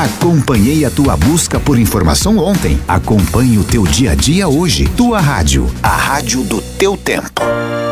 Acompanhei a tua busca por informação ontem. Acompanhe o teu dia a dia hoje. Tua rádio, a rádio do teu tempo.